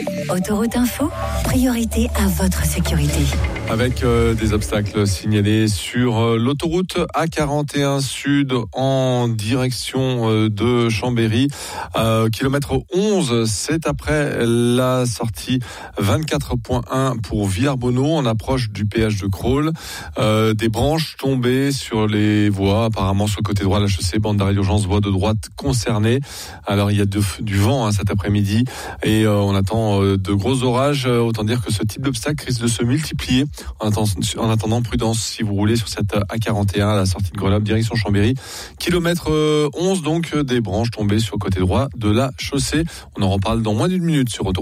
Autoroute Info, priorité à votre sécurité. Avec des obstacles signalés sur l'autoroute A41 Sud en direction de Chambéry. Kilomètre 11, c'est après la sortie 24.1 pour Villarbonneau, en approche du péage de Crolles. Des branches tombées sur les voies, apparemment sur le côté droit de la chaussée, bande d'arrêt d'urgence, voie de droite concernée. Alors il y a du vent cet après-midi et on attend de gros orages. Autant dire que ce type d'obstacle risque de se multiplier. En attendant, prudence si vous roulez sur cette A41 à la sortie de Grenoble, direction Chambéry. Kilomètre 11, donc des branches tombées sur le côté droit de la chaussée. On en reparle dans moins d'une minute sur Autoroute.